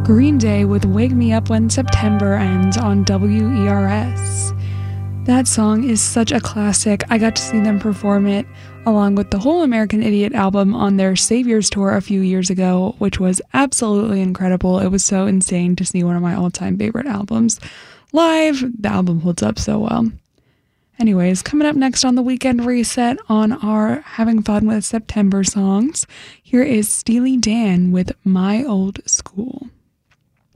Green Day with Wake Me Up When September Ends on WERS. That song is such a classic. I got to see them perform it along with the whole American Idiot album on their Saviors tour a few years ago, which was absolutely incredible. It was so insane to see one of my all-time favorite albums live. The album holds up so well. Anyways, coming up next on the Weekend Reset on our Having Fun with September songs, here is Steely Dan with My Old School.